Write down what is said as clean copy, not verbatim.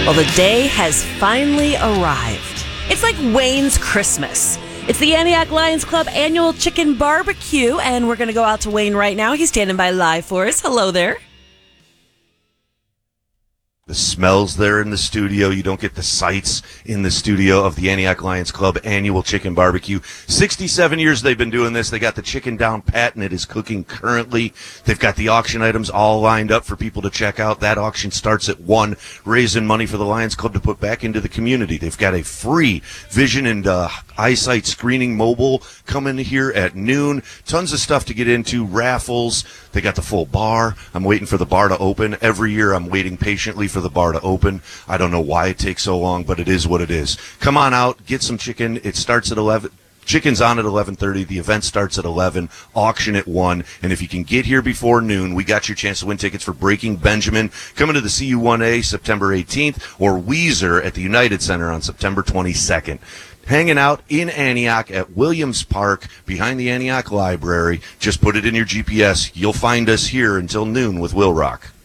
Well, the day has finally arrived. It's like Wayne's Christmas. It's the Antioch Lions Club annual chicken barbecue, and we're going to go out to Wayne right now. He's standing by live for us. Hello there. The smells there in the studio. You don't get the sights in the studio of the Antioch Lions Club annual chicken barbecue. 67 years they've been doing this. They got the chicken down pat, and it is cooking currently. They've got the auction items all lined up for people to check out. That auction starts at 1, raising money for the Lions Club to put back into the community. They've got a free vision and eyesight screening mobile coming here at noon. Tons of stuff to get into, raffles. They got the full bar. I'm waiting for the bar to open. Every year I'm waiting patiently for the bar to open. I don't know why it takes so long, but it is what it is. Come on out, get some chicken. It starts at 11. Chicken's on at 11:30. The event starts at 11. Auction at 1. And if you can get here before noon, we got your chance to win tickets for Breaking Benjamin coming to the CU1A September 18th, or Weezer at the United Center on September 22nd. Hanging out in Antioch at Williams Park behind the Antioch Library. Just put it in your GPS. You'll find us here until noon with Will Rock.